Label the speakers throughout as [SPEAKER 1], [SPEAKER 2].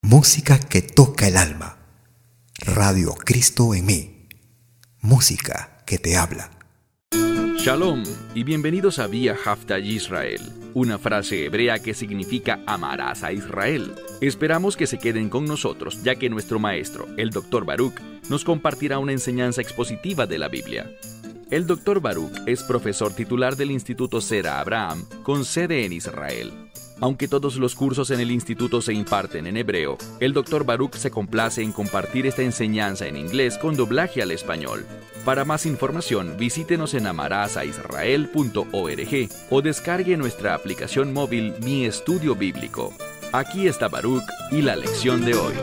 [SPEAKER 1] Música que toca el alma. Radio Cristo en mí. Música que te habla.
[SPEAKER 2] Shalom y bienvenidos a Vía Haftaj Israel, una frase hebrea que significa amarás a Israel. Esperamos que se queden con nosotros, ya que nuestro maestro, el Dr. Baruch, nos compartirá una enseñanza expositiva de la Biblia. El Dr. Baruch es profesor titular del Instituto Zera Abraham, con sede en Israel. Aunque todos los cursos en el instituto se imparten en hebreo, el Dr. Baruch se complace en compartir esta enseñanza en inglés con doblaje al español. Para más información, visítenos en amarasaisrael.org o descargue nuestra aplicación móvil Mi Estudio Bíblico. Aquí está Baruch y la lección de hoy.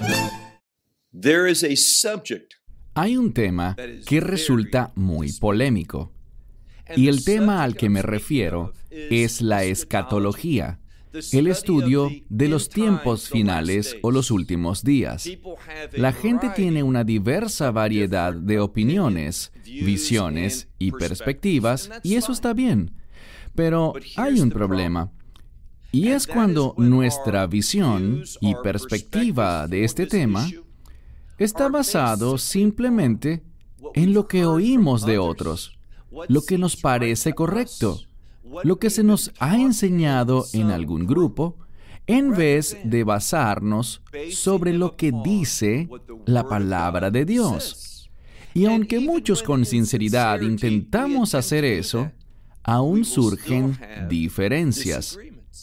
[SPEAKER 3] Hay un tema que resulta muy polémico. Y el tema al que me refiero es la escatología, el estudio de los tiempos finales o los últimos días. La gente tiene una diversa variedad de opiniones, visiones y perspectivas, y eso está bien. Pero hay un problema. Y es cuando nuestra visión y perspectiva de este tema está basado simplemente en lo que oímos de otros, lo que nos parece correcto, lo que se nos ha enseñado en algún grupo, en vez de basarnos sobre lo que dice la palabra de Dios. Y aunque muchos con sinceridad intentamos hacer eso, aún surgen diferencias.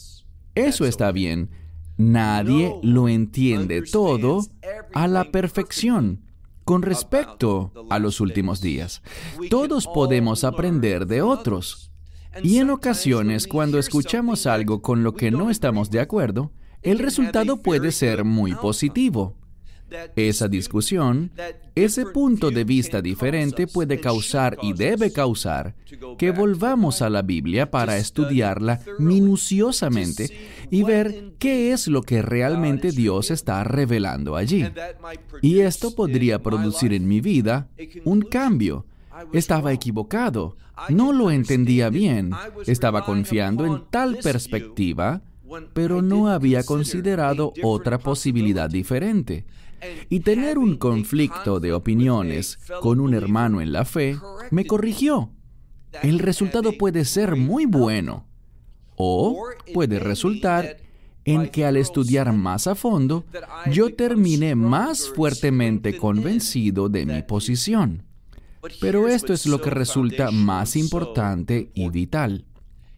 [SPEAKER 3] Eso está bien. Nadie lo entiende todo a la perfección con respecto a los últimos días. Todos podemos aprender de otros. Y en ocasiones, cuando escuchamos algo con lo que no estamos de acuerdo, el resultado puede ser muy positivo. Esa discusión, ese punto de vista diferente puede causar y debe causar que volvamos a la Biblia para estudiarla minuciosamente y ver qué es lo que realmente Dios está revelando allí. Y esto podría producir en mi vida un cambio. Estaba equivocado, no lo entendía bien, estaba confiando en tal perspectiva, pero no había considerado otra posibilidad diferente. Y tener un conflicto de opiniones con un hermano en la fe me corrigió. El resultado puede ser muy bueno, o puede resultar en que al estudiar más a fondo, yo termine más fuertemente convencido de mi posición. Pero esto es lo que resulta más importante y vital.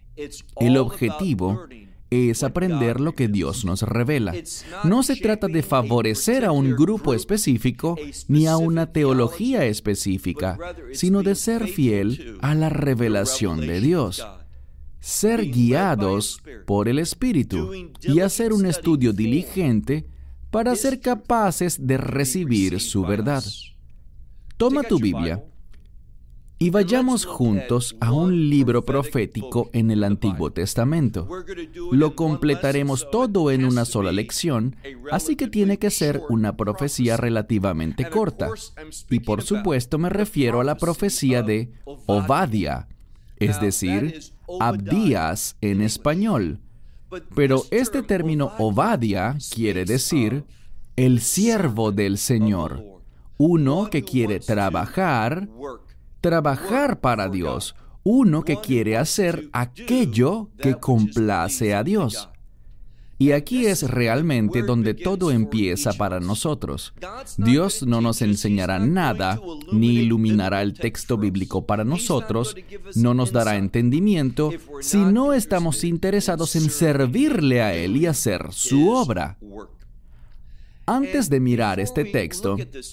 [SPEAKER 3] El objetivo es aprender lo que Dios nos revela. No se trata de favorecer a un grupo específico ni a una teología específica, sino de ser fiel a la revelación de Dios. Ser guiados por el Espíritu y hacer un estudio diligente para ser capaces de recibir su verdad. Toma tu Biblia y vayamos juntos a un libro profético en el Antiguo Testamento. Lo completaremos todo en una sola lección, así que tiene que ser una profecía relativamente corta. Y por supuesto me refiero a la profecía de Obadiah, es decir, Abdías en español. Pero este término Obadiah quiere decir el siervo del Señor, uno que quiere trabajar para Dios, uno que quiere hacer aquello que complace a Dios. Y aquí es realmente donde todo empieza para nosotros. Dios no nos enseñará nada, ni iluminará el texto bíblico para nosotros, no nos dará entendimiento, si no estamos interesados en servirle a Él y hacer su obra. Antes de mirar este texto,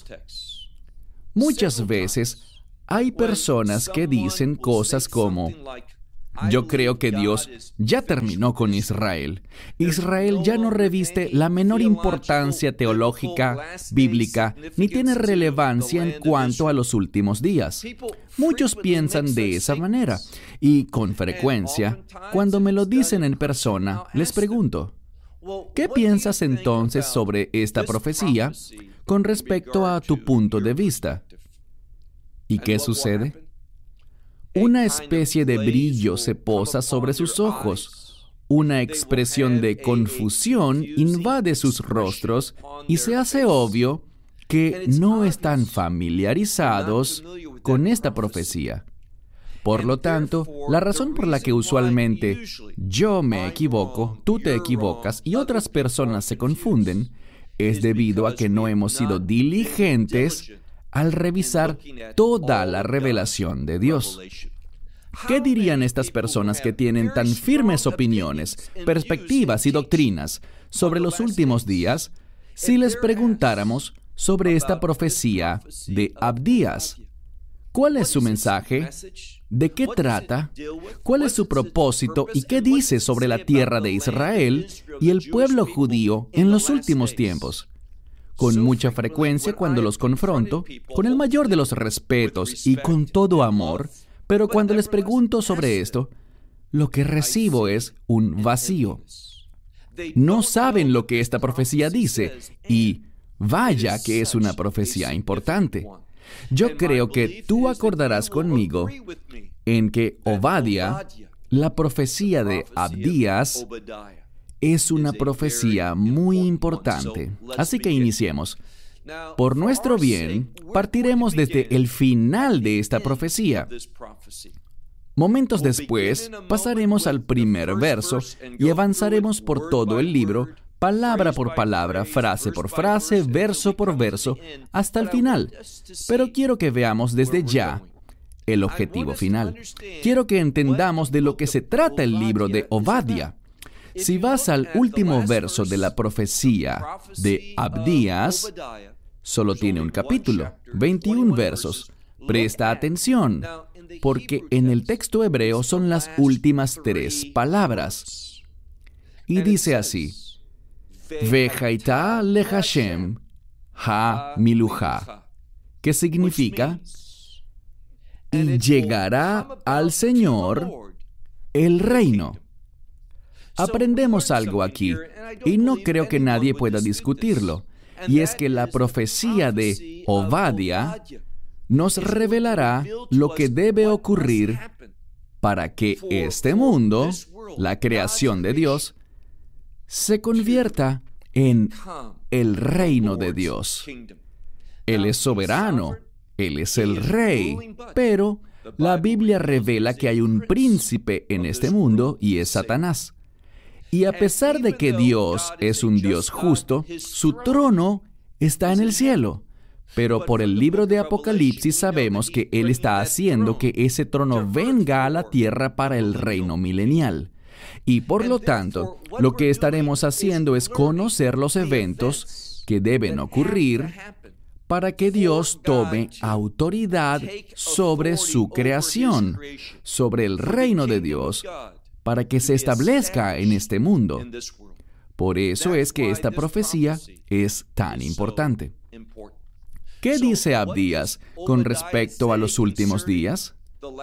[SPEAKER 3] muchas veces hay personas que dicen cosas como: yo creo que Dios ya terminó con Israel. Israel ya no reviste la menor importancia teológica, bíblica, ni tiene relevancia en cuanto a los últimos días. Muchos piensan de esa manera, y con frecuencia, cuando me lo dicen en persona, les pregunto: ¿qué piensas entonces sobre esta profecía con respecto a tu punto de vista? ¿Y qué sucede? Una especie de brillo se posa sobre sus ojos, Una expresión de confusión invade sus rostros y se hace obvio que no están familiarizados con esta profecía. Por lo tanto, la razón por la que usualmente yo me equivoco, tú te equivocas y otras personas se confunden es debido a que no hemos sido diligentes al revisar toda la revelación de Dios. ¿Qué dirían estas personas que tienen tan firmes opiniones, perspectivas y doctrinas sobre los últimos días si les preguntáramos sobre esta profecía de Abdías? ¿Cuál es su mensaje? ¿De qué trata? ¿Cuál es su propósito? ¿Y qué dice sobre la tierra de Israel y el pueblo judío en los últimos tiempos? Con mucha frecuencia, cuando los confronto, con el mayor de los respetos y con todo amor, pero cuando les pregunto sobre esto, lo que recibo es un vacío. No saben lo que esta profecía dice, y vaya que es una profecía importante. Yo creo que tú acordarás conmigo en que Obadiah, la profecía de Abdías, es una profecía muy importante. Así que iniciemos. Por nuestro bien, partiremos desde el final de esta profecía. Momentos después, pasaremos al primer verso y avanzaremos por todo el libro, palabra por palabra, frase por frase, verso por verso, hasta el final. Pero quiero que veamos desde ya el objetivo final. Quiero que entendamos de lo que se trata el libro de Obadiah. Si vas al último verso de la profecía de Abdías, solo tiene un capítulo, 21 versos. Presta atención, porque en el texto hebreo son las últimas 3 palabras. Y dice así: Vejaita le Hashem ha miluja, que significa: y llegará al Señor el reino. Aprendemos algo aquí, y no creo que nadie pueda discutirlo, y es que la profecía de Obadiah nos revelará lo que debe ocurrir para que este mundo, la creación de Dios, se convierta en el reino de Dios. Él es soberano, Él es el rey, pero la Biblia revela que hay un príncipe en este mundo y es Satanás. Y a pesar de que Dios es un Dios justo, su trono está en el cielo. Pero por el libro de Apocalipsis sabemos que Él está haciendo que ese trono venga a la tierra para el reino milenial. Y por lo tanto, lo que estaremos haciendo es conocer los eventos que deben ocurrir para que Dios tome autoridad sobre su creación, sobre el reino de Dios, para que se establezca en este mundo. Por eso es que esta profecía es tan importante. ¿Qué dice Abdías con respecto a los últimos días?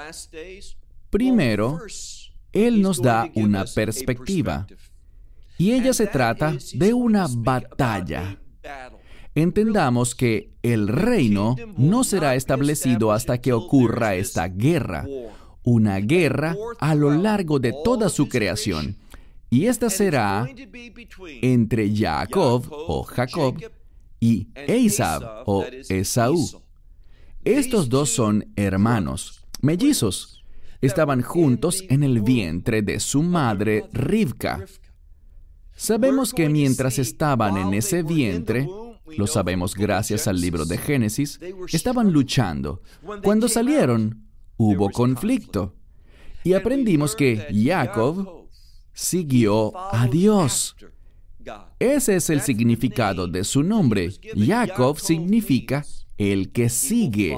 [SPEAKER 3] Primero, él nos da una perspectiva, y ella se trata de una batalla. Entendamos que el reino no será establecido hasta que ocurra esta guerra, una guerra a lo largo de toda su creación. Y esta será entre Jacob o Jacob y Esab o Esaú. Estos dos son hermanos, mellizos. Estaban juntos en el vientre de su madre Rivka. Sabemos que mientras estaban en ese vientre, lo sabemos gracias al libro de Génesis, estaban luchando. Cuando salieron, hubo conflicto. Y aprendimos que Jacob siguió a Dios. Ese es el significado de su nombre. Jacob significa el que sigue.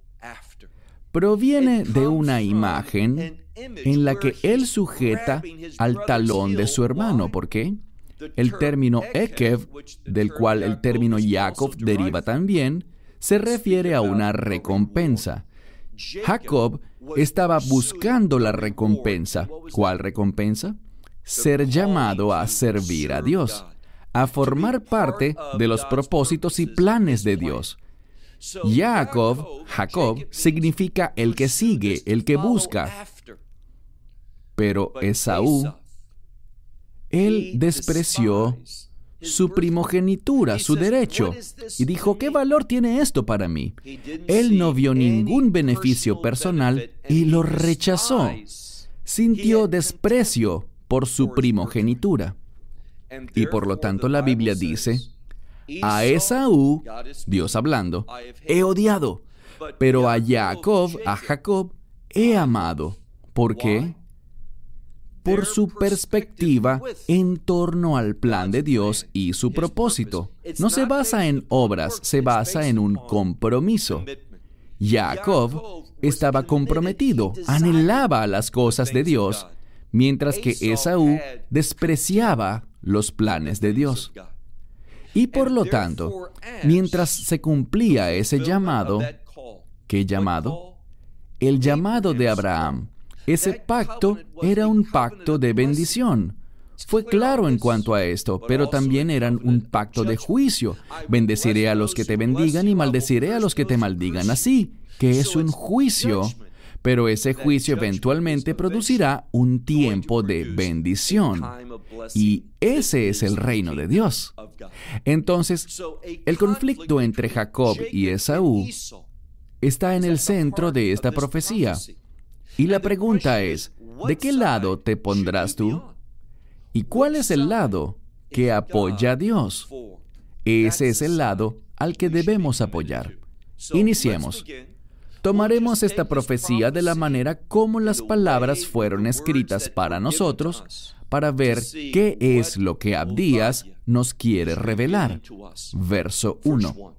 [SPEAKER 3] Proviene de una imagen en la que él sujeta al talón de su hermano. ¿Por qué? El término Ekev, del cual el término Jacob deriva también, se refiere a una recompensa. Jacob estaba buscando la recompensa. ¿Cuál recompensa? Ser llamado a servir a Dios, a formar parte de los propósitos y planes de Dios. Jacob, significa el que sigue, el que busca. Pero Esaú Él despreció su primogenitura, su derecho, y dijo, ¿qué valor tiene esto para mí? Él no vio ningún beneficio personal y lo rechazó. Sintió desprecio por su primogenitura. Y por lo tanto la Biblia dice, a Esaú, Dios hablando, he odiado, pero a Jacob, he amado. ¿Por qué? Por su perspectiva en torno al plan de Dios y su propósito. No se basa en obras, se basa en un compromiso. Jacob estaba comprometido, anhelaba las cosas de Dios, mientras que Esaú despreciaba los planes de Dios. Y por lo tanto, mientras se cumplía ese llamado, ¿qué llamado? El llamado de Abraham. Ese pacto era un pacto de bendición. Fue claro en cuanto a esto, pero también eran un pacto de juicio. Bendeciré a los que te bendigan y maldeciré a los que te maldigan. Así que es un juicio, pero ese juicio eventualmente producirá un tiempo de bendición. Y ese es el reino de Dios. Entonces, el conflicto entre Jacob y Esaú está en el centro de esta profecía. Y la pregunta es, ¿de qué lado te pondrás tú? ¿Y cuál es el lado que apoya a Dios? Ese es el lado al que debemos apoyar. Iniciemos. Tomaremos esta profecía de la manera como las palabras fueron escritas para nosotros, para ver qué es lo que Abdías nos quiere revelar. Verso 1.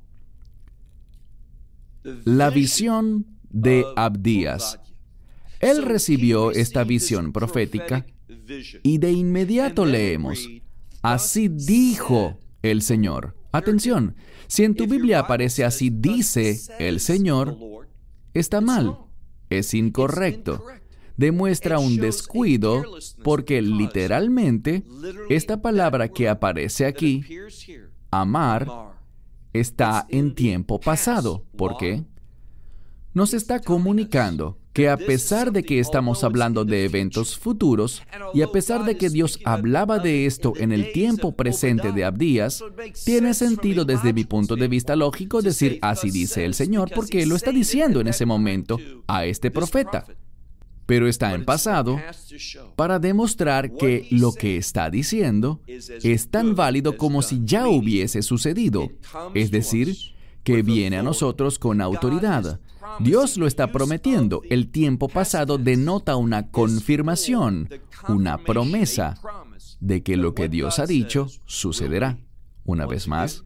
[SPEAKER 3] La visión de Abdías. Él recibió esta visión profética y de inmediato leemos, así dijo el Señor. Atención, si en tu Biblia aparece así dice el Señor, está mal, es incorrecto. Demuestra un descuido porque literalmente esta palabra que aparece aquí, amar, está en tiempo pasado. ¿Por qué? Nos está comunicando que a pesar de que estamos hablando de eventos futuros y a pesar de que Dios hablaba de esto en el tiempo presente de Abdías, tiene sentido desde mi punto de vista lógico decir así dice el Señor porque Él lo está diciendo en ese momento a este profeta. Pero está en pasado para demostrar que lo que está diciendo es tan válido como si ya hubiese sucedido, es decir, que viene a nosotros con autoridad. Dios lo está prometiendo. El tiempo pasado denota una confirmación, una promesa de que lo que Dios ha dicho sucederá. Una vez más,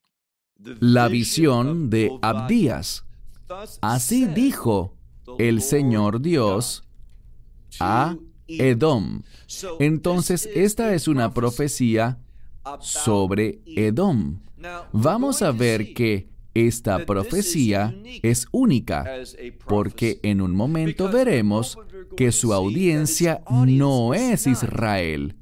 [SPEAKER 3] la visión de Abdías. Así dijo el Señor Dios a Edom. Entonces, esta es una profecía sobre Edom. Vamos a ver que esta profecía es única, porque en un momento veremos que su audiencia no es Israel,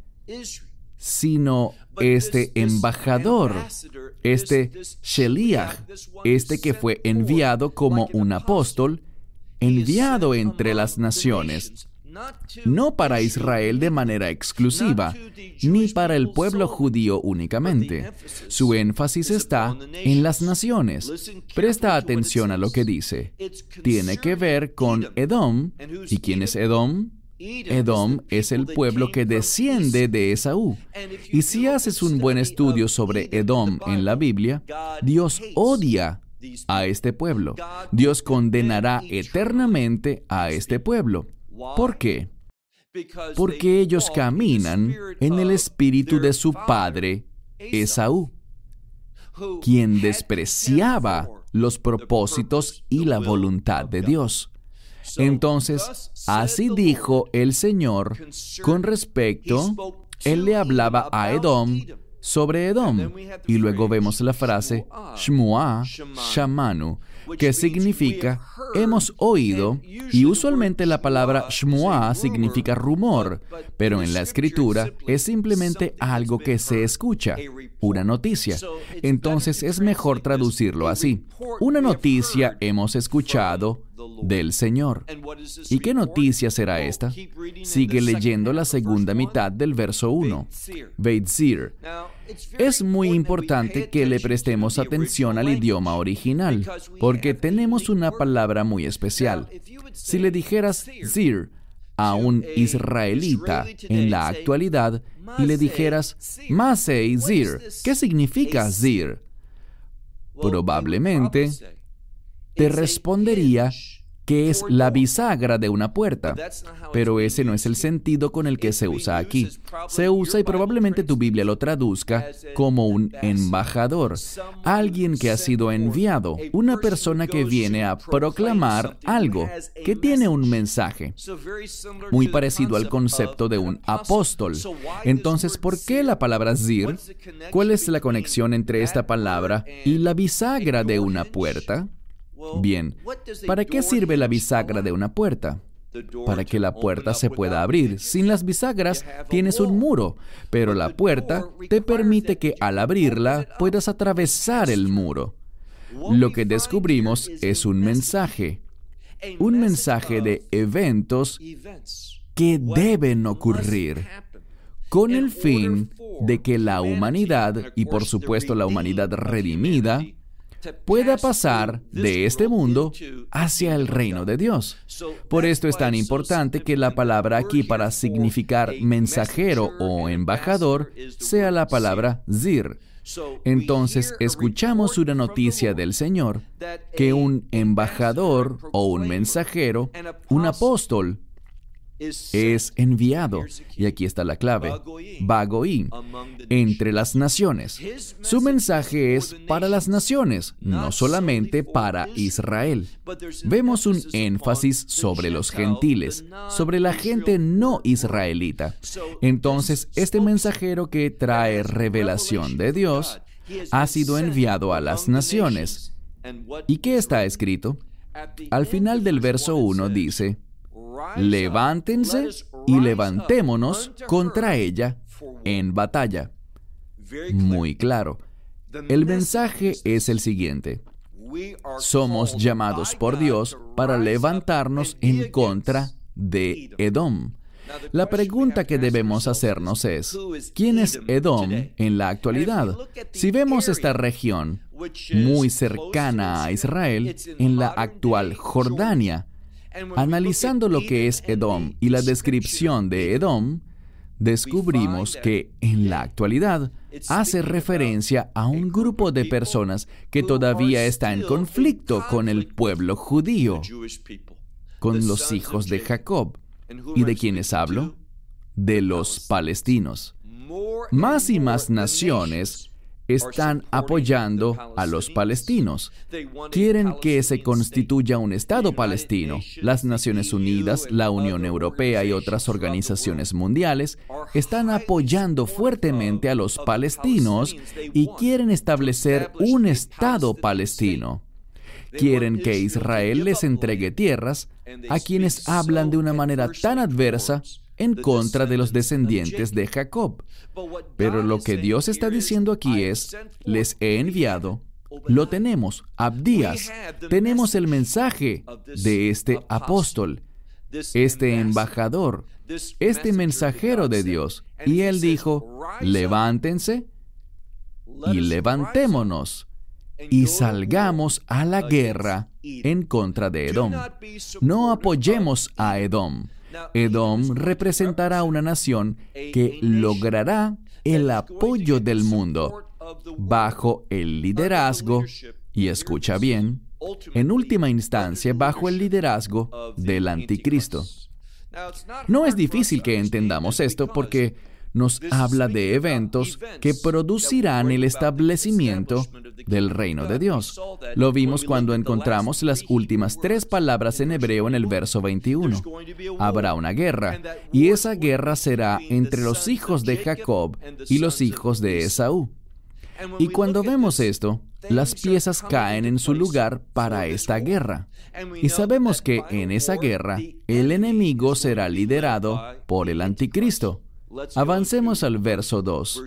[SPEAKER 3] sino este embajador, este Sheliach, este que fue enviado como un apóstol, enviado entre las naciones, no para Israel de manera exclusiva, ni para el pueblo judío únicamente. Su énfasis está en las naciones. Presta atención a lo que dice. Tiene que ver con Edom. ¿Y quién es Edom? Edom es el pueblo que desciende de Esaú. Y si haces un buen estudio sobre Edom en la Biblia, Dios odia a este pueblo. Dios condenará eternamente a este pueblo. ¿Por qué? Porque ellos caminan en el espíritu de su padre, Esaú, quien despreciaba los propósitos y la voluntad de Dios. Entonces, así dijo el Señor con respecto, Él le hablaba a Edom sobre Edom. Y luego vemos la frase Shmuá Shamanu, que significa hemos oído, y usualmente la palabra Shmuá significa rumor, pero en la Escritura es simplemente algo que se escucha, una noticia. Entonces es mejor traducirlo así. Una noticia hemos escuchado del Señor. ¿Y qué noticia será esta? Sigue leyendo la segunda mitad del verso 1. Beit Zir. Es muy importante que le prestemos atención al idioma original, porque tenemos una palabra muy especial. Si le dijeras Zir a un israelita en la actualidad y le dijeras Masei Zir, ¿qué significa Zir? Probablemente te respondería que es la bisagra de una puerta, pero ese no es el sentido con el que se usa aquí. Se usa, y probablemente tu Biblia lo traduzca, como un embajador, alguien que ha sido enviado, una persona que viene a proclamar algo, que tiene un mensaje, muy parecido al concepto de un apóstol. Entonces, ¿por qué la palabra Zir? ¿Cuál es la conexión entre esta palabra y la bisagra de una puerta? Bien, ¿para qué sirve la bisagra de una puerta? Para que la puerta se pueda abrir. Sin las bisagras tienes un muro, pero la puerta te permite que al abrirla puedas atravesar el muro. Lo que descubrimos es un mensaje de eventos que deben ocurrir, con el fin de que la humanidad, y por supuesto la humanidad redimida, pueda pasar de este mundo hacia el reino de Dios. Por esto es tan importante que la palabra aquí para significar mensajero o embajador sea la palabra Zir. Entonces escuchamos una noticia del Señor, que un embajador o un mensajero, un apóstol, es enviado, y aquí está la clave, Bagoí, entre las naciones. Su mensaje es para las naciones, no solamente para Israel. Vemos un énfasis sobre los gentiles, sobre la gente no israelita. Entonces, este mensajero que trae revelación de Dios ha sido enviado a las naciones. ¿Y qué está escrito? Al final del verso 1 dice: levántense y levantémonos contra ella en batalla. Muy claro. El mensaje es el siguiente: somos llamados por Dios para levantarnos en contra de Edom. La pregunta que debemos hacernos es: ¿quién es Edom en la actualidad? Si vemos esta región muy cercana a Israel, en la actual Jordania, analizando lo que es Edom y la descripción de Edom, descubrimos que en la actualidad hace referencia a un grupo de personas que todavía está en conflicto con el pueblo judío, con los hijos de Jacob. ¿Y de quiénes hablo? De los palestinos. Más y más naciones están apoyando a los palestinos. Quieren que se constituya un Estado palestino. Las Naciones Unidas, la Unión Europea y otras organizaciones mundiales están apoyando fuertemente a los palestinos y quieren establecer un Estado palestino. Quieren que Israel les entregue tierras a quienes hablan de una manera tan adversa en contra de los descendientes de Jacob. Pero lo que Dios está diciendo aquí es: les he enviado, lo tenemos, Abdías, tenemos el mensaje de este apóstol, este embajador, este mensajero de Dios. Y él dijo: levántense y levantémonos y salgamos a la guerra en contra de Edom. No apoyemos a Edom. Edom representará una nación que logrará el apoyo del mundo bajo el liderazgo, y escucha bien, en última instancia bajo el liderazgo del anticristo. No es difícil que entendamos esto porque nos habla de eventos que producirán el establecimiento del reino de Dios. Lo vimos cuando encontramos las últimas 3 palabras en hebreo en el verso 21. Habrá una guerra, y esa guerra será entre los hijos de Jacob y los hijos de Esaú. Y cuando vemos esto, las piezas caen en su lugar para esta guerra. Y sabemos que en esa guerra, el enemigo será liderado por el anticristo. Avancemos al verso 2.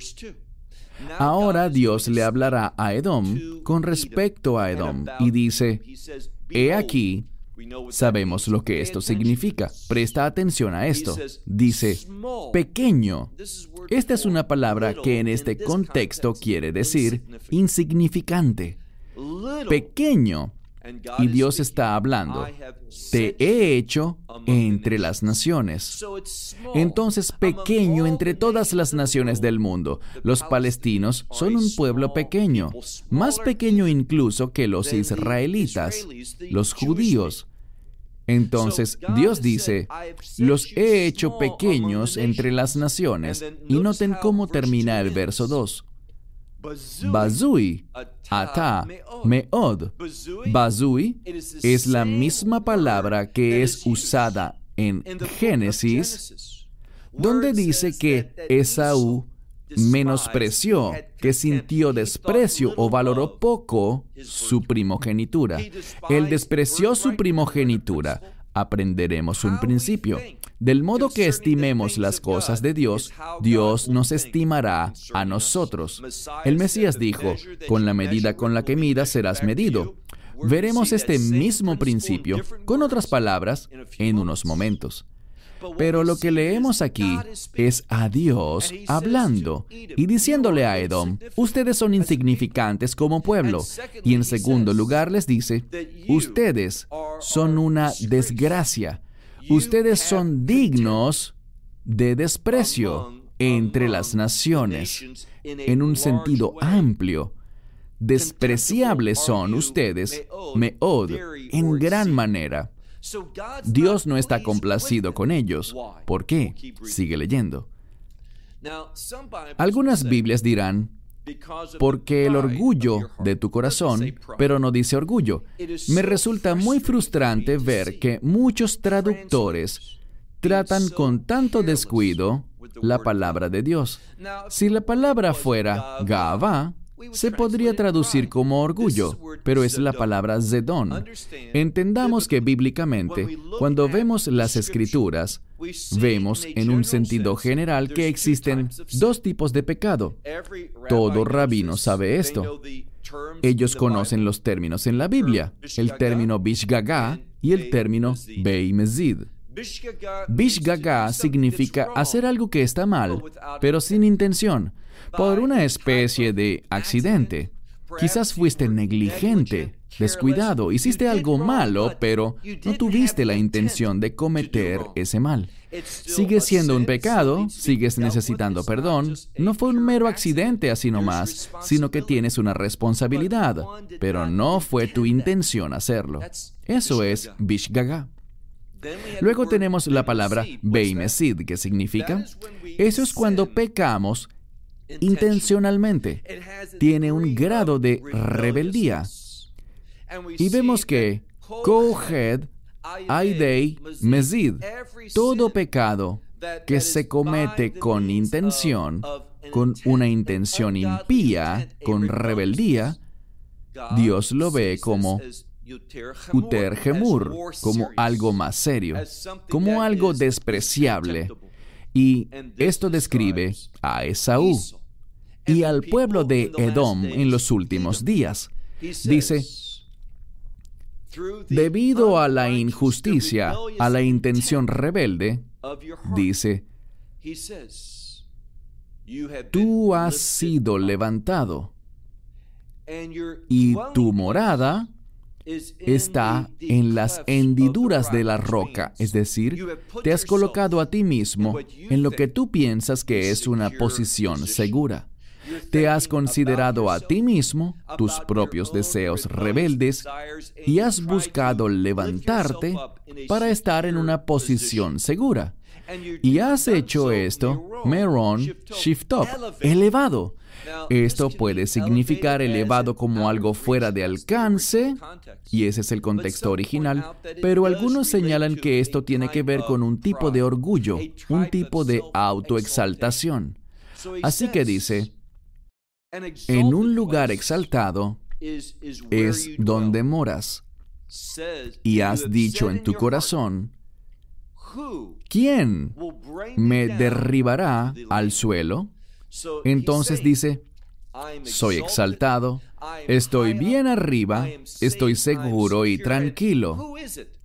[SPEAKER 3] Ahora Dios le hablará a Edom con respecto a Edom y dice: he aquí, Sabemos lo que esto significa. Presta atención a esto. Dice, pequeño. Esta es una palabra que en este contexto quiere decir insignificante. Pequeño. Y Dios está hablando, te he hecho entre las naciones. Entonces, pequeño entre todas las naciones del mundo. Los palestinos son un pueblo pequeño, más pequeño incluso que los israelitas, los judíos. Entonces, Dios dice, los he hecho pequeños entre las naciones. Y noten cómo termina el verso 2. Bazui, ata, meod. Bazui es la misma palabra que es usada en Génesis, donde dice que Esaú menospreció, que sintió desprecio o valoró poco su primogenitura. Él despreció su primogenitura. Aprenderemos un principio. Del modo que estimemos las cosas de Dios, Dios nos estimará a nosotros. El Mesías dijo, con la medida con la que midas serás medido. Veremos este mismo principio, con otras palabras, en unos momentos. Pero lo que leemos aquí es a Dios hablando y diciéndole a Edom, ustedes son insignificantes como pueblo. Y en segundo lugar les dice, ustedes son una desgracia. Ustedes son dignos de desprecio entre las naciones. En un sentido amplio, despreciables son ustedes, meod, en gran manera. Dios no está complacido con ellos. ¿Por qué? Sigue leyendo. Algunas Biblias dirán, porque el orgullo de tu corazón, pero no dice orgullo. Me resulta muy frustrante ver que muchos traductores tratan con tanto descuido la palabra de Dios. Si la palabra fuera Gaavá, se podría traducir como orgullo, pero es la palabra zedón. Entendamos que bíblicamente, cuando vemos las Escrituras, vemos en un sentido general que existen dos tipos de pecado. Todo rabino sabe esto. Ellos conocen los términos en la Biblia, el término bishgagá y el término beimezid. Bishgagá significa hacer algo que está mal, pero sin intención, por una especie de accidente. Quizás fuiste negligente, descuidado, hiciste algo malo, pero no tuviste la intención de cometer ese mal. Sigue siendo un pecado, sigues necesitando perdón. No fue un mero accidente así nomás, sino que tienes una responsabilidad, pero no fue tu intención hacerlo. Eso es bishgagá. Luego tenemos la palabra beimezid, que significa, eso es cuando pecamos intencionalmente. Tiene un grado de rebeldía. Y vemos que kohed, aidei, mezid, todo pecado que se comete con intención, con una intención impía, con rebeldía, Dios lo ve como uter gemur, como algo más serio, como algo despreciable. Y esto describe a Esaú y al pueblo de Edom en los últimos días. Dice, debido a la injusticia, a la intención rebelde, dice, tú has sido levantado y tu morada está en las hendiduras de la roca, es decir, te has colocado a ti mismo en lo que tú piensas que es una posición segura. Te has considerado a ti mismo, tus propios deseos rebeldes, y has buscado levantarte para estar en una posición segura. Y has hecho esto, meron shiftop, elevado. Esto puede significar elevado como algo fuera de alcance, y ese es el contexto original, pero algunos señalan que esto tiene que ver con un tipo de orgullo, un tipo de autoexaltación. Así que dice, en un lugar exaltado es donde moras, y has dicho en tu corazón, ¿quién me derribará al suelo? Entonces dice, soy exaltado, estoy bien arriba, estoy seguro y tranquilo.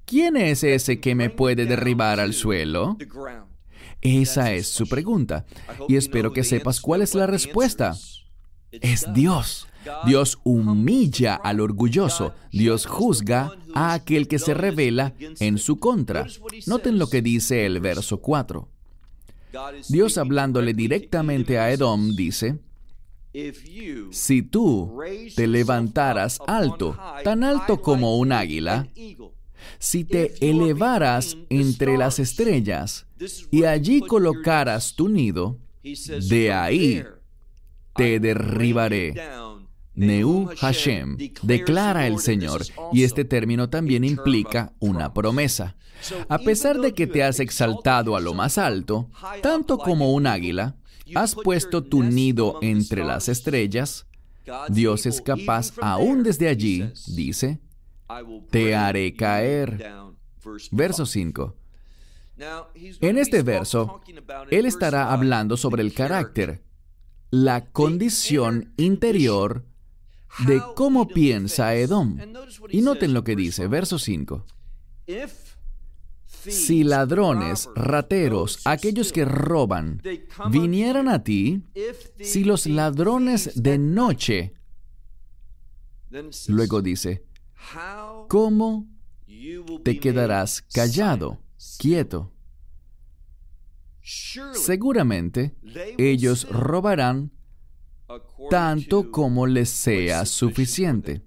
[SPEAKER 3] ¿quién es ese que me puede derribar al suelo? Esa es su pregunta. Y espero que sepas cuál es la respuesta. Es Dios. Dios humilla al orgulloso. Dios juzga a aquel que se rebela en su contra. Noten lo que dice el verso 4. Dios, hablándole directamente a Edom, dice: si tú te levantaras alto, tan alto como un águila, si te elevaras entre las estrellas y allí colocaras tu nido, de ahí te derribaré. Neu Hashem, declara el Señor, y este término también implica una promesa. A pesar de que te has exaltado a lo más alto, tanto como un águila, has puesto tu nido entre las estrellas, Dios es capaz, aún desde allí, dice, te haré caer. Verso 5. En este verso, Él estará hablando sobre el carácter, la condición interior de cómo piensa Edom. Y noten lo que dice, verso 5. Si ladrones, rateros, aquellos que roban, vinieran a ti, si los ladrones de noche, luego dice, ¿cómo te quedarás callado, quieto? Seguramente ellos robarán tanto como les sea suficiente.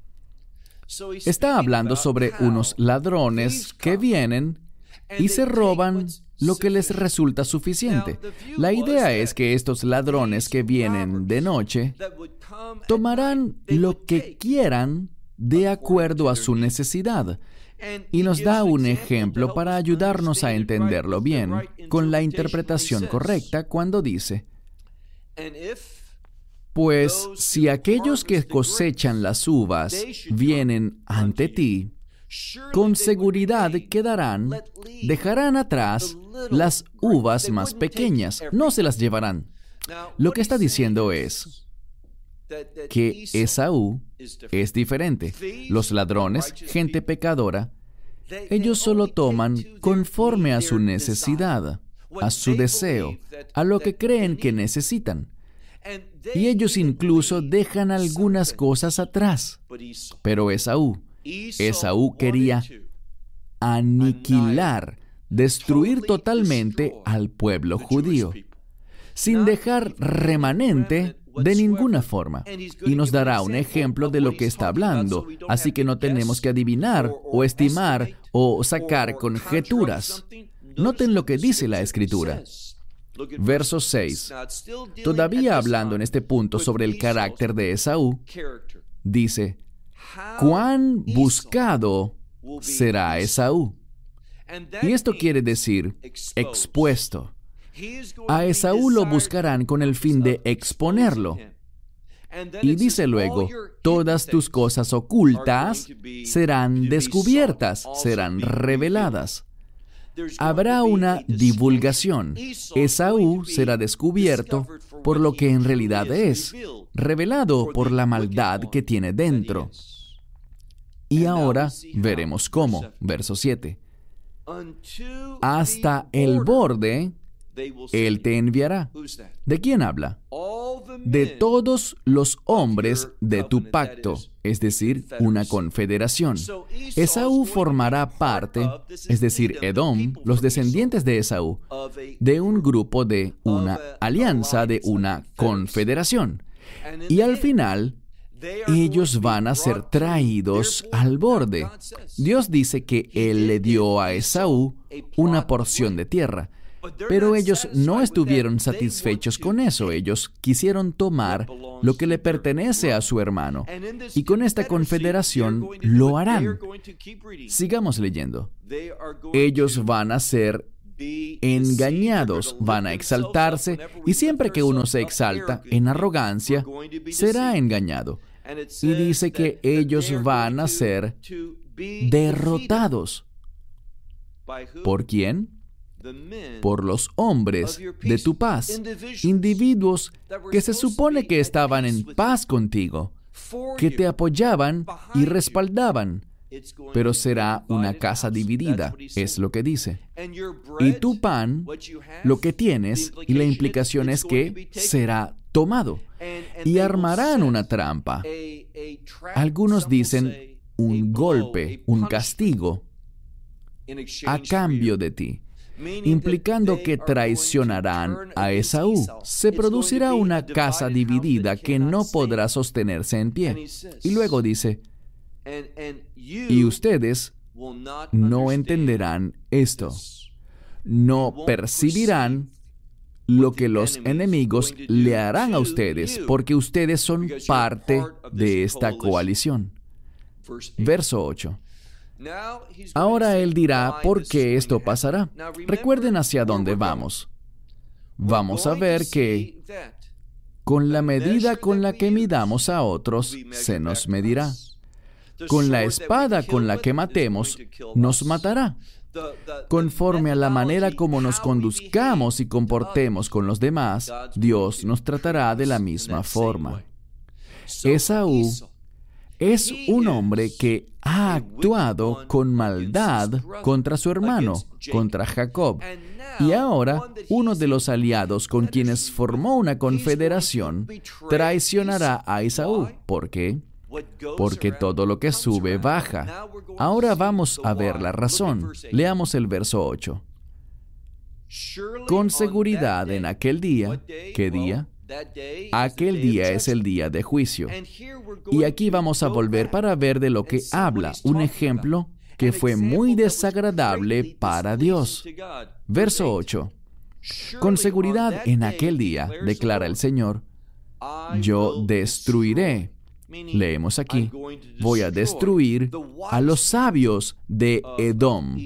[SPEAKER 3] Está hablando sobre unos ladrones que vienen y se roban lo que les resulta suficiente. La idea es que estos ladrones que vienen de noche tomarán lo que quieran de acuerdo a su necesidad. Y nos da un ejemplo para ayudarnos a entenderlo bien, con la interpretación correcta, cuando dice: pues si aquellos que cosechan las uvas vienen ante ti, con seguridad quedarán, dejarán atrás las uvas más pequeñas, no se las llevarán. Lo que está diciendo es que Esaú es diferente. Los ladrones, gente pecadora, ellos solo toman conforme a su necesidad, a su deseo, a lo que creen que necesitan. Y ellos incluso dejan algunas cosas atrás. Pero Esaú quería aniquilar, destruir totalmente al pueblo judío, sin dejar remanente de ninguna forma. Y nos dará un ejemplo de lo que está hablando, así que no tenemos que adivinar o estimar o sacar conjeturas. Noten lo que dice la Escritura. Verso 6. Todavía hablando en este punto sobre el carácter de Esaú, dice: cuán buscado será Esaú. Y esto quiere decir expuesto. A Esaú lo buscarán con el fin de exponerlo. Y dice luego: todas tus cosas ocultas serán descubiertas, serán reveladas. Habrá una divulgación. Esaú será descubierto por lo que en realidad es, revelado por la maldad que tiene dentro. Y ahora veremos cómo. Verso 7. Hasta el borde Él te enviará. ¿De quién habla? De todos los hombres de tu pacto, es decir, una confederación. Esaú formará parte, es decir, Edom, los descendientes de Esaú, de un grupo, de una alianza, de una confederación. Y al final, ellos van a ser traídos al borde. Dios dice que Él le dio a Esaú una porción de tierra. Pero ellos no estuvieron satisfechos con eso. Ellos quisieron tomar lo que le pertenece a su hermano. Y con esta confederación lo harán. Sigamos leyendo. Ellos van a ser engañados, van a exaltarse, y siempre que uno se exalta en arrogancia, será engañado. Y dice que ellos van a ser derrotados. ¿Por quién? Por los hombres de tu paz, individuos que se supone que estaban en paz contigo, que te apoyaban y respaldaban, pero será una casa dividida, es lo que dice. Y tu pan, lo que tienes, y la implicación es que será tomado, y armarán una trampa. Algunos dicen un golpe, un castigo, a cambio de ti, implicando que traicionarán a Esaú. Se producirá una casa dividida que no podrá sostenerse en pie. Y luego dice, y ustedes no entenderán esto, no percibirán lo que los enemigos le harán a ustedes, porque ustedes son parte de esta coalición. Verso 8. Ahora él dirá por qué esto pasará. Recuerden hacia dónde vamos. Vamos a ver que con la medida con la que midamos a otros, se nos medirá. Con la espada con la que matemos, nos matará. Conforme a la manera como nos conduzcamos y comportemos con los demás, Dios nos tratará de la misma forma. Esaú es un hombre que ha actuado con maldad contra su hermano, contra Jacob. Y ahora, uno de los aliados con quienes formó una confederación traicionará a Esaú. ¿Por qué? Porque todo lo que sube baja. Ahora vamos a ver la razón. Leamos el verso 8. Con seguridad en aquel día, ¿qué día? Aquel día es el día de juicio. Y aquí vamos a volver para ver de lo que habla, un ejemplo que fue muy desagradable para Dios. Verso 8. Con seguridad en aquel día, declara el Señor, yo destruiré. Leemos aquí, voy a destruir a los sabios de Edom.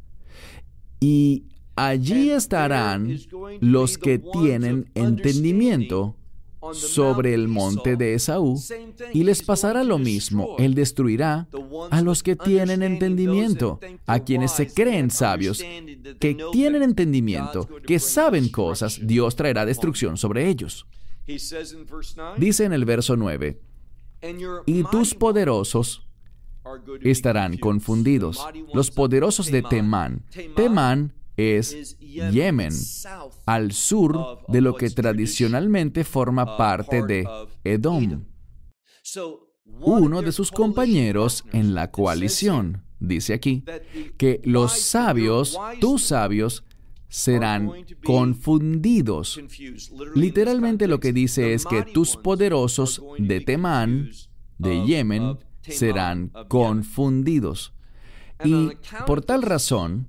[SPEAKER 3] Y allí estarán los que tienen entendimiento sobre el monte de Esaú, y les pasará lo mismo. Él destruirá a los que tienen entendimiento, a quienes se creen sabios, que tienen entendimiento, que saben cosas. Dios traerá destrucción sobre ellos. Dice en el verso 9, y tus poderosos estarán confundidos. Los poderosos de Temán. Temán es Yemen, al sur de lo que tradicionalmente forma parte de Edom. Uno de sus compañeros en la coalición, dice aquí, que los sabios, tus sabios, serán confundidos. Literalmente lo que dice es que tus poderosos de Temán, de Yemen, serán confundidos. Y por tal razón,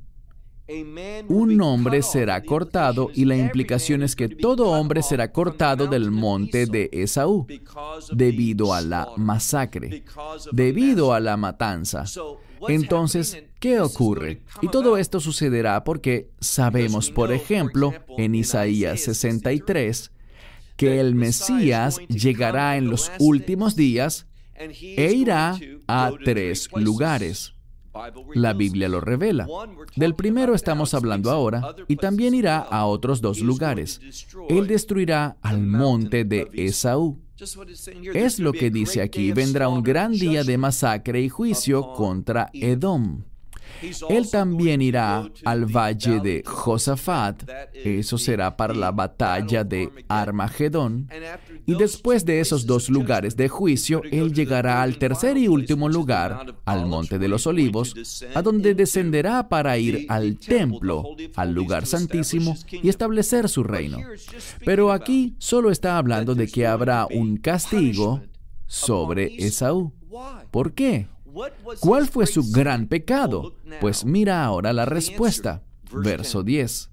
[SPEAKER 3] un hombre será cortado, y la implicación es que todo hombre será cortado del monte de Esaú, debido a la masacre, debido a la matanza. Entonces, ¿qué ocurre? Y todo esto sucederá porque sabemos, por ejemplo, en Isaías 63, que el Mesías llegará en los últimos días e irá a 3 lugares. La Biblia lo revela. Del primero estamos hablando ahora, y también irá a otros 2 lugares. Él destruirá al monte de Esaú. Es lo que dice aquí, vendrá un gran día de masacre y juicio contra Edom. Él también irá al valle de Josafat, eso será para la batalla de Armagedón, y después de esos 2 lugares de juicio, Él llegará al tercer y último lugar, al Monte de los Olivos, a donde descenderá para ir al templo, al lugar santísimo, y establecer su reino. Pero aquí solo está hablando de que habrá un castigo sobre Esaú. ¿Por qué? ¿Cuál fue su gran pecado? Pues mira ahora la respuesta. Verso 10.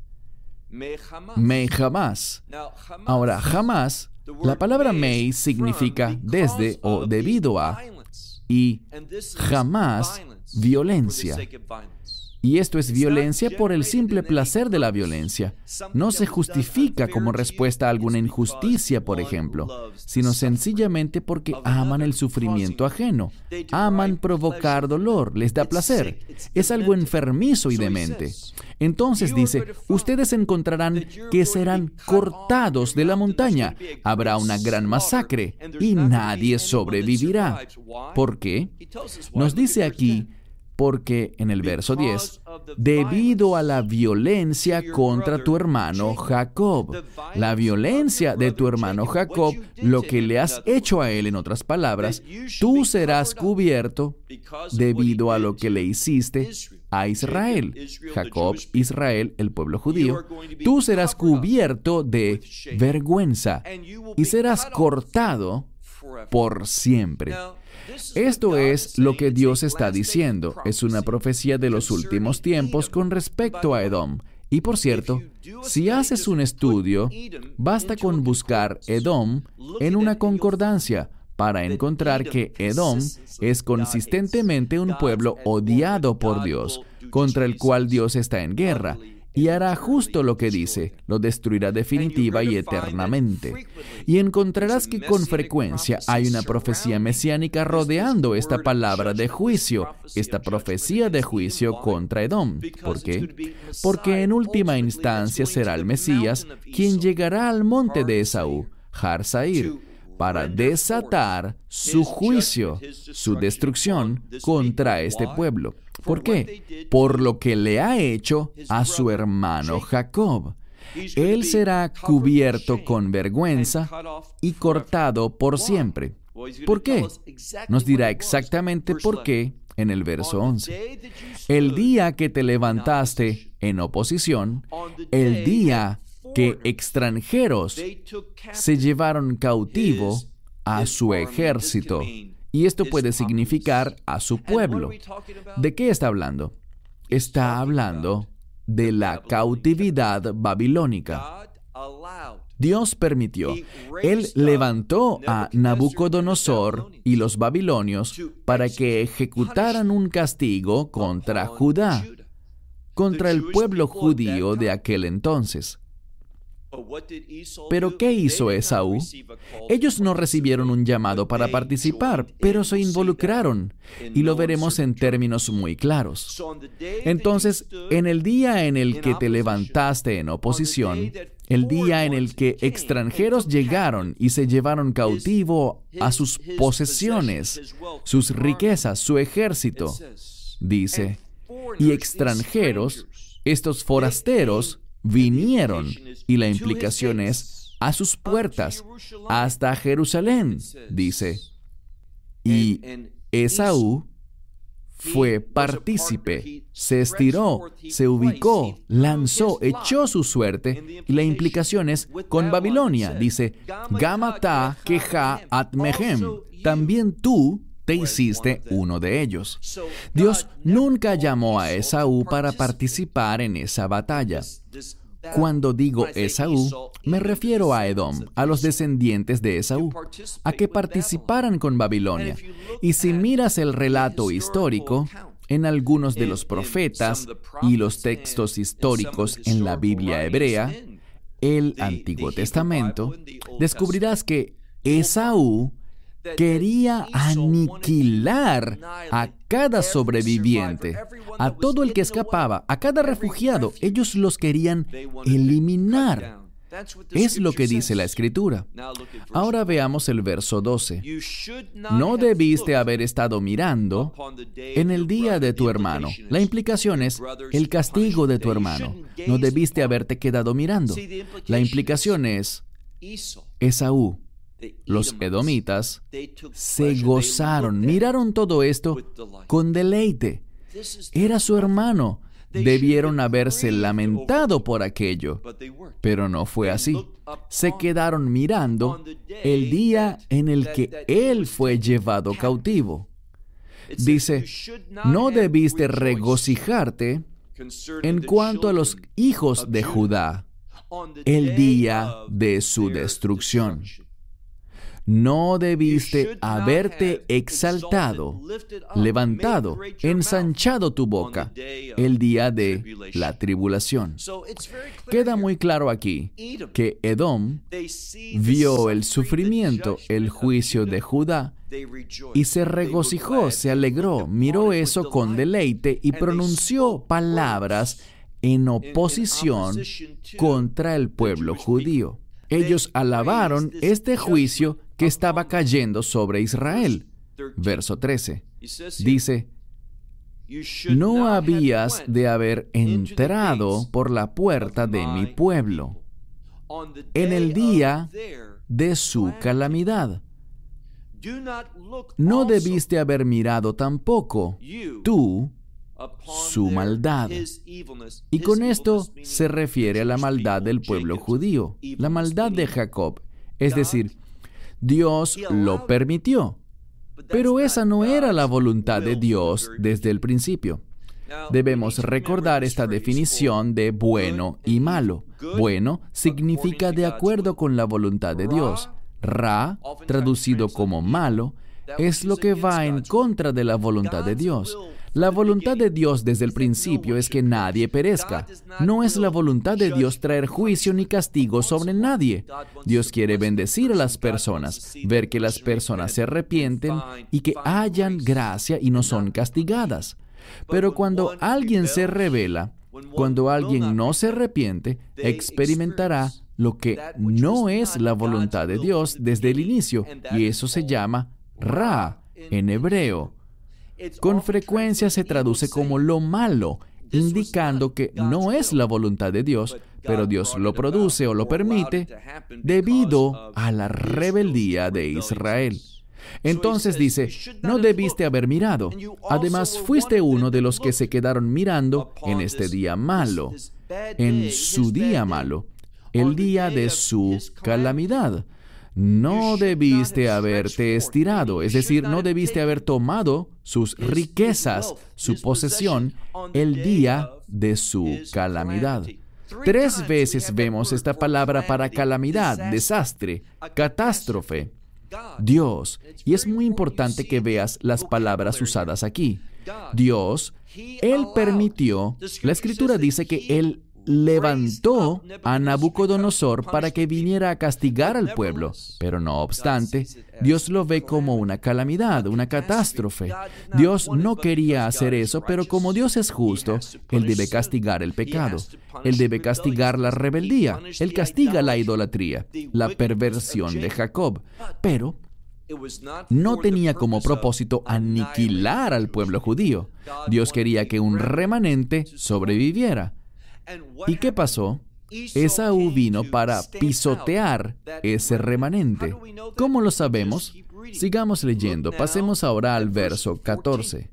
[SPEAKER 3] Mei jamás. Ahora, jamás, la palabra mei significa desde o debido a, y jamás, violencia. Y esto es violencia por el simple placer de la violencia. No se justifica como respuesta a alguna injusticia, por ejemplo, sino sencillamente porque aman el sufrimiento ajeno. Aman provocar dolor, les da placer. Es algo enfermizo y demente. Entonces dice, ustedes encontrarán que serán cortados de la montaña. Habrá una gran masacre y nadie sobrevivirá. ¿Por qué? Nos dice aquí, porque en el verso 10, debido a la violencia contra tu hermano Jacob. La violencia de tu hermano Jacob, lo que le has hecho a él, en otras palabras, tú serás cubierto debido a lo que le hiciste a Israel. Jacob, Israel, el pueblo judío. Tú serás cubierto de vergüenza y serás cortado por siempre. Esto es lo que Dios está diciendo. Es una profecía de los últimos tiempos con respecto a Edom. Y por cierto, si haces un estudio, basta con buscar Edom en una concordancia para encontrar que Edom es consistentemente un pueblo odiado por Dios, contra el cual Dios está en guerra. Y hará justo lo que dice, lo destruirá definitiva y eternamente. Y encontrarás que con frecuencia hay una profecía mesiánica rodeando esta palabra de juicio, esta profecía de juicio contra Edom. ¿Por qué? Porque en última instancia será el Mesías quien llegará al monte de Esaú, Har Sair, para desatar su juicio, su destrucción contra este pueblo. ¿Por qué? Por lo que le ha hecho a su hermano Jacob. Él será cubierto con vergüenza y cortado por siempre. ¿Por qué? Nos dirá exactamente por qué en el verso 11. El día que te levantaste en oposición, el día que extranjeros se llevaron cautivo a su ejército. Y esto puede significar a su pueblo. ¿De qué está hablando? Está hablando de la cautividad babilónica. Dios permitió. Él levantó a Nabucodonosor y los babilonios para que ejecutaran un castigo contra Judá, contra el pueblo judío de aquel entonces. ¿Pero qué hizo Esaú? Ellos no recibieron un llamado para participar, pero se involucraron, y lo veremos en términos muy claros. Entonces, en el día en el que te levantaste en oposición, el día en el que extranjeros llegaron y se llevaron cautivo a sus posesiones, sus riquezas, su ejército, dice, y extranjeros, estos forasteros, vinieron, y la implicación es a sus puertas, hasta Jerusalén, dice. Y Esaú fue partícipe, se estiró, se ubicó, lanzó, echó su suerte, y la implicación es con Babilonia, dice, Gamata Keja Atmehem, también tú te hiciste uno de ellos. Dios nunca llamó a Esaú para participar en esa batalla. Cuando digo Esaú, me refiero a Edom, a los descendientes de Esaú, a que participaran con Babilonia. Y si miras el relato histórico, en algunos de los profetas y los textos históricos en la Biblia hebrea, el Antiguo Testamento, descubrirás que Esaú quería aniquilar a cada sobreviviente, a todo el que escapaba, a cada refugiado. Ellos los querían eliminar. Es lo que dice la Escritura. Ahora veamos el verso 12. No debiste haber estado mirando en el día de tu hermano. La implicación es el castigo de tu hermano. No debiste haberte quedado mirando. La implicación es Esaú. Los edomitas se gozaron, miraron todo esto con deleite. Era su hermano. Debieron haberse lamentado por aquello, pero no fue así. Se quedaron mirando el día en el que él fue llevado cautivo. Dice, no debiste regocijarte en cuanto a los hijos de Judá, el día de su destrucción. no debiste haberte exaltado, levantado, ensanchado tu boca el día de la tribulación. Queda muy claro aquí que Edom vio el sufrimiento, el juicio de Judá, y se regocijó, se alegró, miró eso con deleite y pronunció palabras en oposición contra el pueblo judío. Ellos alabaron este juicio que estaba cayendo sobre Israel. Verso 13. Dice, no habías de haber entrado por la puerta de mi pueblo en el día de su calamidad. No debiste haber mirado tampoco tú su maldad. Y con esto se refiere a la maldad del pueblo judío, la maldad de Jacob. Es decir, Dios lo permitió, pero esa no era la voluntad de Dios desde el principio. Debemos recordar esta definición de bueno y malo. Bueno significa de acuerdo con la voluntad de Dios. Ra, traducido como malo, es lo que va en contra de la voluntad de Dios. La voluntad de Dios desde el principio es que nadie perezca. No es la voluntad de Dios traer juicio ni castigo sobre nadie. Dios quiere bendecir a las personas, ver que las personas se arrepienten y que hayan gracia y no son castigadas. Pero cuando alguien se rebela, cuando alguien no se arrepiente, experimentará lo que no es la voluntad de Dios desde el inicio, y eso se llama Ra en hebreo. Con frecuencia se traduce como lo malo, indicando que no es la voluntad de Dios, pero Dios lo produce o lo permite debido a la rebeldía de Israel. Entonces dice, no debiste haber mirado. Además, fuiste uno de los que se quedaron mirando en este día malo, en su día malo, el día de su calamidad. No debiste haberte estirado, es decir, no debiste haber tomado sus riquezas, su posesión, el día de su calamidad. 3 veces vemos esta palabra para calamidad, desastre, catástrofe, Dios. Y es muy importante que veas las palabras usadas aquí. Dios, Él permitió, la Escritura dice que Él levantó a Nabucodonosor para que viniera a castigar al pueblo. Pero no obstante, Dios lo ve como una calamidad, una catástrofe. Dios no quería hacer eso, pero como Dios es justo, Él debe castigar el pecado. Él debe castigar la rebeldía. Él castiga la idolatría, la perversión de Jacob. Pero no tenía como propósito aniquilar al pueblo judío. Dios quería que un remanente sobreviviera. ¿Y qué pasó? Esaú vino para pisotear ese remanente. ¿Cómo lo sabemos? Sigamos leyendo. Pasemos ahora al verso 14.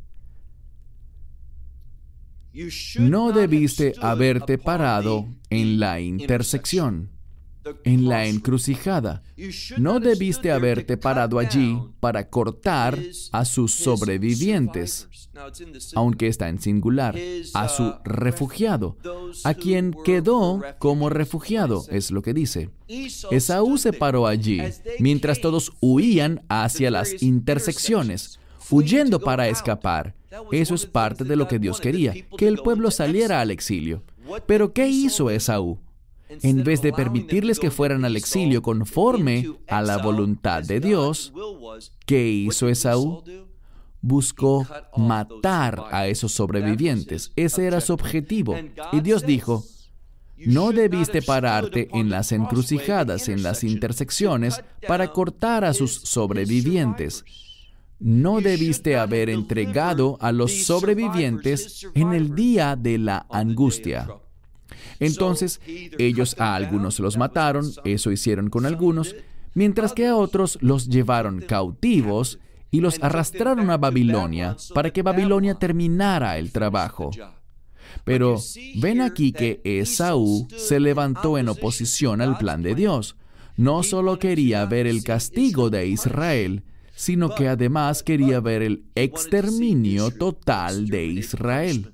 [SPEAKER 3] No debiste haberte parado en la intersección, en la encrucijada. No debiste haberte parado allí para cortar a sus sobrevivientes, aunque está en singular, a su refugiado, a quien quedó como refugiado, es lo que dice. Esaú se paró allí, mientras todos huían hacia las intersecciones, huyendo para escapar. Eso es parte de lo que Dios quería, que el pueblo saliera al exilio. Pero ¿qué hizo Esaú? En vez de permitirles que fueran al exilio conforme a la voluntad de Dios, ¿qué hizo Esaú? Buscó matar a esos sobrevivientes. Ese era su objetivo. Y Dios dijo, no debiste pararte en las encrucijadas, en las intersecciones, para cortar a sus sobrevivientes. No debiste haber entregado a los sobrevivientes en el día de la angustia. Entonces, ellos a algunos los mataron, eso hicieron con algunos, mientras que a otros los llevaron cautivos y los arrastraron a Babilonia para que Babilonia terminara el trabajo. Pero ven aquí que Esaú se levantó en oposición al plan de Dios. No solo quería ver el castigo de Israel, sino que además quería ver el exterminio total de Israel.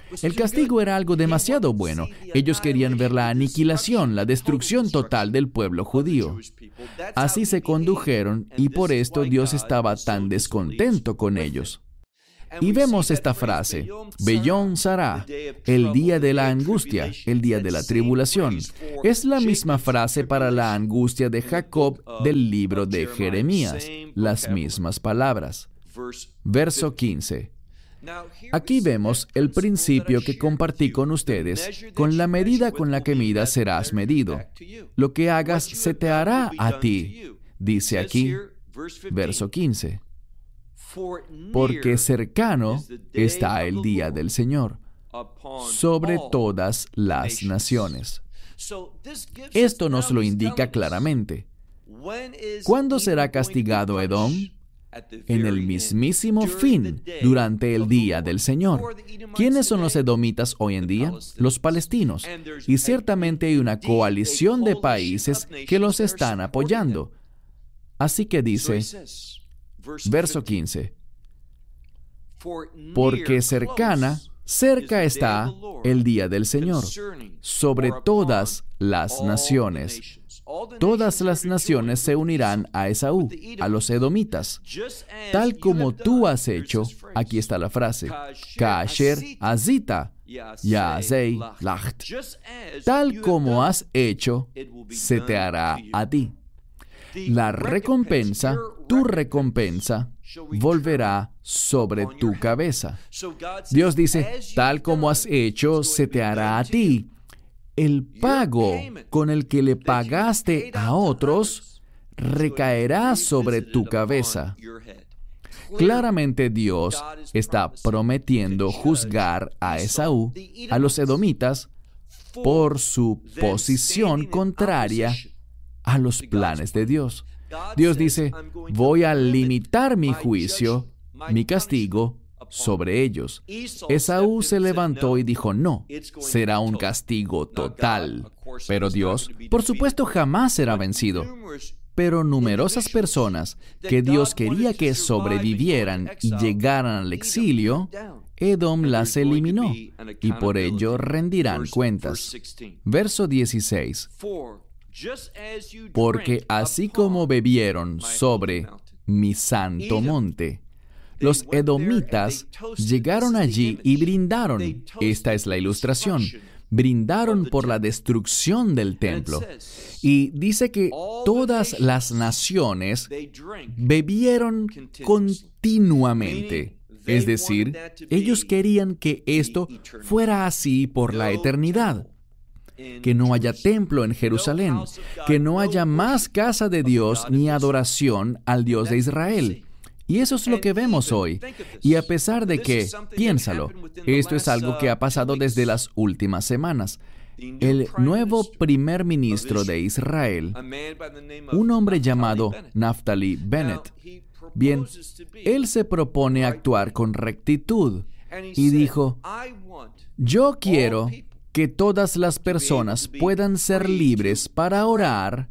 [SPEAKER 3] El castigo era algo demasiado bueno. Ellos querían ver la aniquilación, la destrucción total del pueblo judío. Así se condujeron y por esto Dios estaba tan descontento con ellos. Y vemos esta frase, Beyón Sará, el día de la angustia, el día de la tribulación. Es la misma frase para la angustia de Jacob del libro de Jeremías, las mismas palabras. Verso 15. Aquí vemos el principio que compartí con ustedes. Con la medida con la que midas serás medido. Lo que hagas se te hará a ti. Dice aquí, verso 15. Porque cercano está el día del Señor sobre todas las naciones. Esto nos lo indica claramente. ¿Cuándo será castigado Edom? En el mismísimo fin, durante el día del Señor. ¿Quiénes son los edomitas hoy en día? Los palestinos. Y ciertamente hay una coalición de países que los están apoyando. Así que dice, verso 15, porque cerca está el día del Señor sobre todas las naciones. Todas las naciones se unirán a Esaú, a los edomitas, tal como tú has hecho. Aquí está la frase, Kaasher azita, Yaazei lacht. Tal como has hecho, se te hará a ti. La recompensa, tu recompensa, volverá sobre tu cabeza. Dios dice, tal como has hecho, se te hará a ti. El pago con el que le pagaste a otros recaerá sobre tu cabeza. Claramente Dios está prometiendo juzgar a Esaú, a los edomitas, por su posición contraria a los planes de Dios. Dios dice, voy a limitar mi juicio, mi castigo, sobre ellos. Esaú se levantó y dijo, no, será un castigo total. Pero Dios, por supuesto, jamás será vencido. Pero numerosas personas que Dios quería que sobrevivieran y llegaran al exilio, Edom las eliminó y por ello rendirán cuentas. Verso 16. Porque así como bebieron sobre mi santo monte, los edomitas llegaron allí y brindaron. Esta es la ilustración. Brindaron por la destrucción del templo. Y dice que todas las naciones bebieron continuamente. Es decir, ellos querían que esto fuera así por la eternidad. Que no haya templo en Jerusalén, que no haya más casa de Dios ni adoración al Dios de Israel. Y eso es lo que vemos hoy. Y a pesar de que, piénsalo, esto es algo que ha pasado desde las últimas semanas. El nuevo primer ministro de Israel, un hombre llamado Naftali Bennett, bien, él se propone actuar con rectitud y dijo, yo quiero que todas las personas puedan ser libres para orar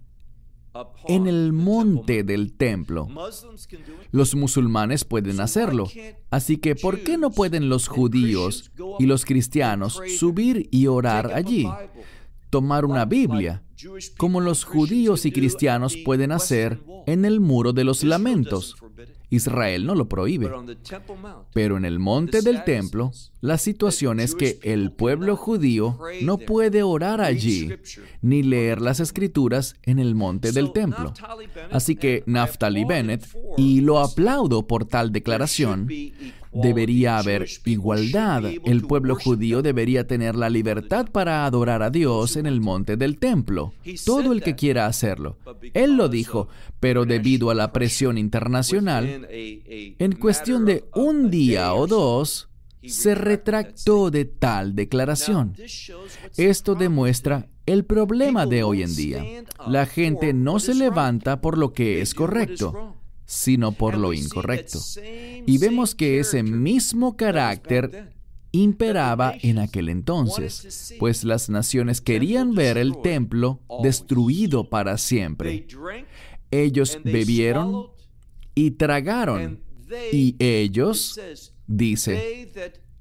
[SPEAKER 3] en el monte del templo. Los musulmanes pueden hacerlo, así que ¿por qué no pueden los judíos y los cristianos subir y orar allí? Tomar una Biblia, como los judíos y cristianos pueden hacer en el Muro de los Lamentos. Israel no lo prohíbe. Pero en el monte del templo, la situación es que el pueblo judío no puede orar allí, ni leer las escrituras en el monte del templo. Así que Naftali Bennett, y lo aplaudo por tal declaración, debería haber igualdad. El pueblo judío debería tener la libertad para adorar a Dios en el monte del templo. Todo el que quiera hacerlo. Él lo dijo, pero debido a la presión internacional, en cuestión de un día o dos, se retractó de tal declaración. Esto demuestra el problema de hoy en día. La gente no se levanta por lo que es correcto, sino por lo incorrecto. Y vemos que ese mismo carácter imperaba en aquel entonces, pues las naciones querían ver el templo destruido para siempre. Ellos bebieron y tragaron, y ellos, dice,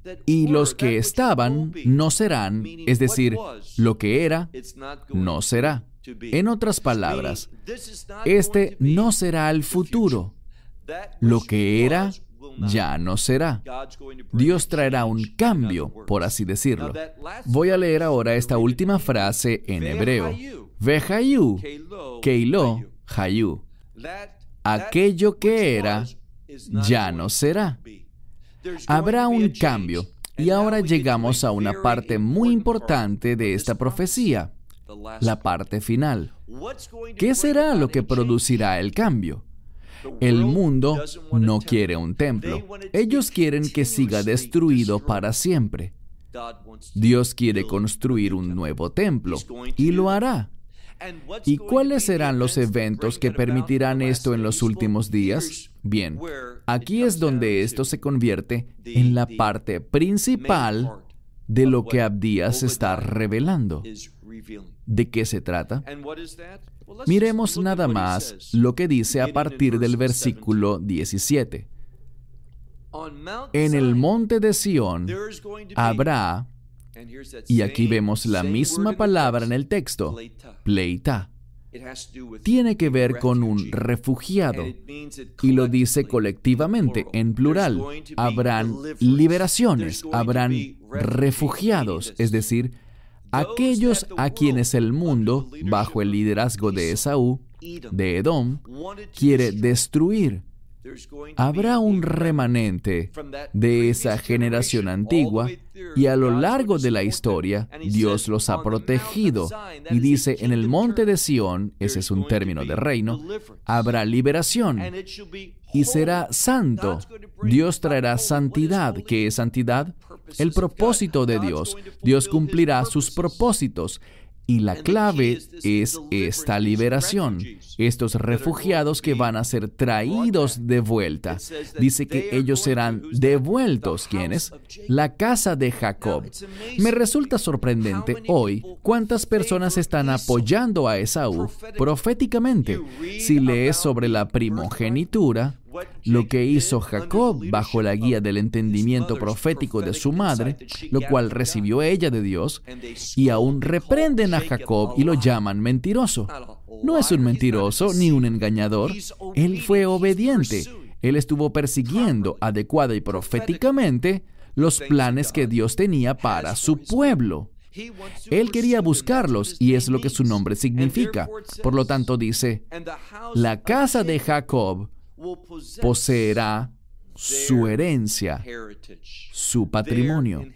[SPEAKER 3] y los que estaban no serán, es decir, lo que era, no será. En otras palabras, este no será el futuro. Lo que era, ya no será. Dios traerá un cambio, por así decirlo. Voy a leer ahora esta última frase en hebreo. Vehayu, keilo, hayu. Aquello que era, ya no será. Habrá un cambio. Y ahora llegamos a una parte muy importante de esta profecía, la parte final. ¿Qué será lo que producirá el cambio? El mundo no quiere un templo. Ellos quieren que siga destruido para siempre. Dios quiere construir un nuevo templo y lo hará. ¿Y cuáles serán los eventos que permitirán esto en los últimos días? Bien, aquí es donde esto se convierte en la parte principal de lo que Abdías está revelando. ¿De qué se trata? Miremos nada más lo que dice a partir del versículo 17. En el monte de Sión habrá, y aquí vemos la misma palabra en el texto, pleita. Tiene que ver con un refugiado, y lo dice colectivamente, en plural. Habrán liberaciones, habrán refugiados, es decir, aquellos a quienes el mundo, bajo el liderazgo de Esaú, de Edom, quiere destruir. Habrá un remanente de esa generación antigua y a lo largo de la historia Dios los ha protegido y dice en el monte de Sión, ese es un término de reino, habrá liberación y será santo. Dios traerá santidad. ¿Qué es santidad? El propósito de Dios. Dios cumplirá sus propósitos. Y la clave es esta liberación, estos refugiados que van a ser traídos de vuelta. Dice que ellos serán devueltos. ¿Quiénes? La casa de Jacob. Me resulta sorprendente hoy cuántas personas están apoyando a Esaú proféticamente. Si lees sobre la primogenitura, lo que hizo Jacob bajo la guía del entendimiento profético de su madre, lo cual recibió ella de Dios, y aún reprenden a Jacob y lo llaman mentiroso. No es un mentiroso ni un engañador. Él fue obediente. Él estuvo persiguiendo adecuada y proféticamente los planes que Dios tenía para su pueblo. Él quería buscarlos y es lo que su nombre significa. Por lo tanto dice, la casa de Jacob poseerá su herencia, su patrimonio.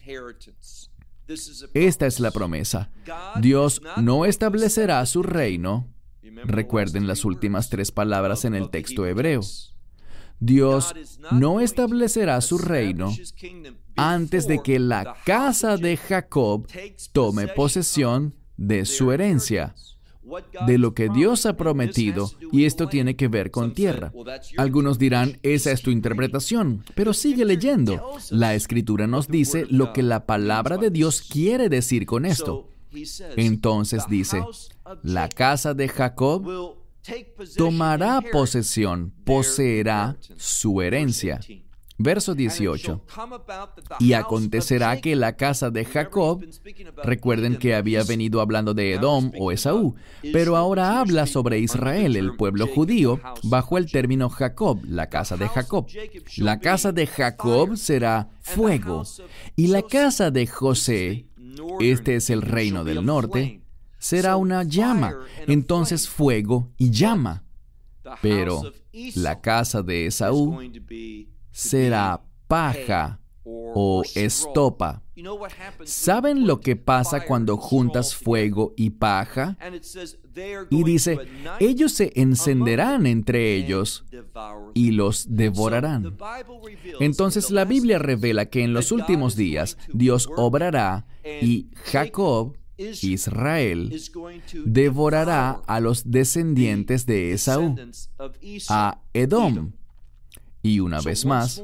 [SPEAKER 3] Esta es la promesa. Dios no establecerá su reino. Recuerden las últimas 3 palabras en el texto hebreo. Dios no establecerá su reino antes de que la casa de Jacob tome posesión de su herencia, de lo que Dios ha prometido, y esto tiene que ver con tierra. Algunos dirán, esa es tu interpretación, pero sigue leyendo. La Escritura nos dice lo que la palabra de Dios quiere decir con esto. Entonces dice, la casa de Jacob tomará posesión, poseerá su herencia. Verso 18. Y acontecerá que la casa de Jacob, recuerden que había venido hablando de Edom o Esaú, pero ahora habla sobre Israel, el pueblo judío, bajo el término Jacob, la casa de Jacob. La casa de Jacob será fuego, y la casa de José, este es el reino del norte, será una llama, entonces fuego y llama. Pero la casa de Esaú será paja o estopa. ¿Saben lo que pasa cuando juntas fuego y paja? Y dice, ellos se encenderán entre ellos y los devorarán. Entonces la Biblia revela que en los últimos días Dios obrará y Jacob, Israel, devorará a los descendientes de Esaú, a Edom. Y una vez más,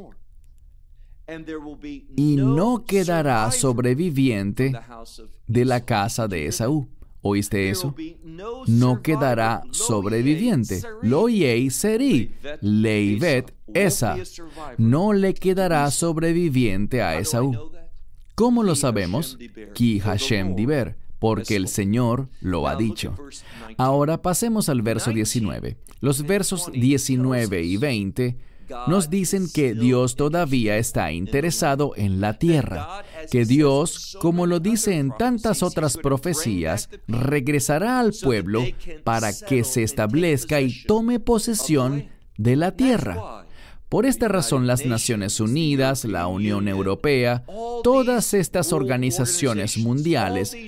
[SPEAKER 3] y no quedará sobreviviente de la casa de Esaú. ¿Oíste eso? No quedará sobreviviente. Lo yei seri, leivet esa. No le quedará sobreviviente a Esaú. ¿Cómo lo sabemos? Ki Hashem diber, porque el Señor lo ha dicho. Ahora pasemos al verso 19. Los versos 19 y 20 nos dicen que Dios todavía está interesado en la tierra, que Dios, como lo dice en tantas otras profecías, regresará al pueblo para que se establezca y tome posesión de la tierra. Por esta razón, las Naciones Unidas, la Unión Europea, todas estas organizaciones mundiales